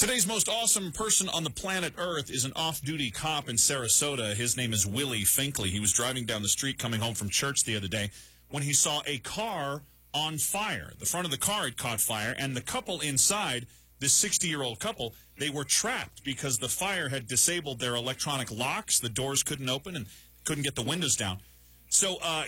Today's most awesome person on the planet Earth is an off-duty cop in Sarasota. His name is Willie Finkley. He was driving down the street coming home from church the other day when he saw a car on fire. The front of the car had caught fire, and the couple inside, this 60-year-old couple, they were trapped because the fire had disabled their electronic locks. The doors couldn't open and couldn't get the windows down. So